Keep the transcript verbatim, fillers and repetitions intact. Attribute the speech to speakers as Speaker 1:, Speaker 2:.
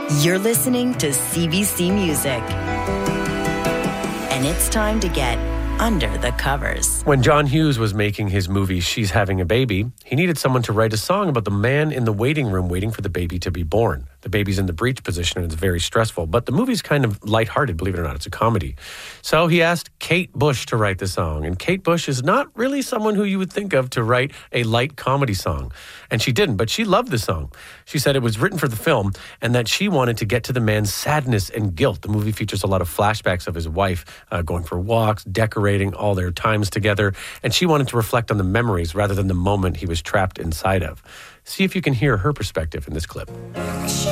Speaker 1: You're listening to C B C Music. And it's time to get under the covers.
Speaker 2: When John Hughes was making his movie She's Having a Baby, he needed someone to write a song about the man in the waiting room waiting for the baby to be born. The baby's in the breech position and it's very stressful, but the movie's kind of lighthearted, believe it or not. It's a comedy. So he asked Kate Bush to write the song, and Kate Bush is not really someone who you would think of to write a light comedy song. And she didn't, but she loved the song. She said it was written for the film and that she wanted to get to the man's sadness and guilt. The movie features a lot of flashbacks of his wife uh, going for walks, decorating, all their times together, and she wanted to reflect on the memories rather than the moment he was trapped inside of. See if you can hear her perspective in this clip.